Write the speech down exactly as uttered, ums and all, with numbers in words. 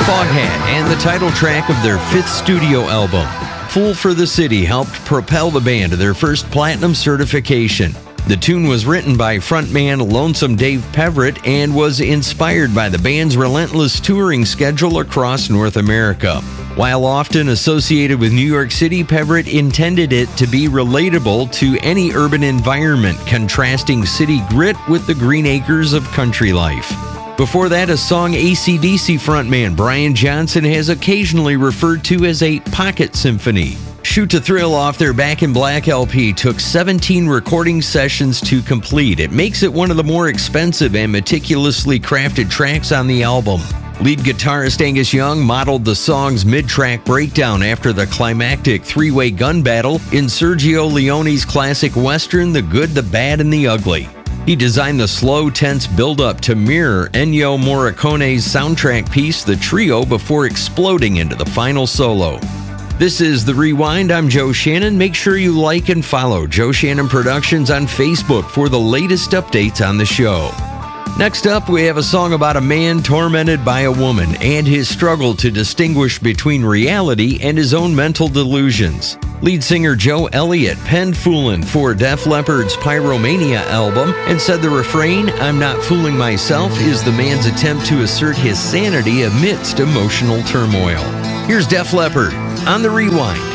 Foghat and the title track of their fifth studio album, Fool for the City, helped propel the band to their first platinum certification. The tune was written by frontman Lonesome Dave Peverett and was inspired by the band's relentless touring schedule across North America. While often associated with New York City, Peverett intended it to be relatable to any urban environment, contrasting city grit with the green acres of country life. Before that, a song A C D C frontman Brian Johnson has occasionally referred to as a pocket symphony. Shoot to Thrill off their Back in Black L P took seventeen recording sessions to complete. It makes it one of the more expensive and meticulously crafted tracks on the album. Lead guitarist Angus Young modeled the song's mid-track breakdown after the climactic three-way gun battle in Sergio Leone's classic western The Good, the Bad, and the Ugly. He designed the slow, tense build-up to mirror Ennio Morricone's soundtrack piece, The Trio, before exploding into the final solo. This is The Rewind. I'm Joe Shannon. Make sure you like and follow Joe Shannon Productions on Facebook for the latest updates on the show. Next up, we have a song about a man tormented by a woman and his struggle to distinguish between reality and his own mental delusions. Lead singer Joe Elliott penned Foolin' for Def Leppard's Pyromania album and said the refrain, "I'm not fooling myself," is the man's attempt to assert his sanity amidst emotional turmoil. Here's Def Leppard on The Rewind.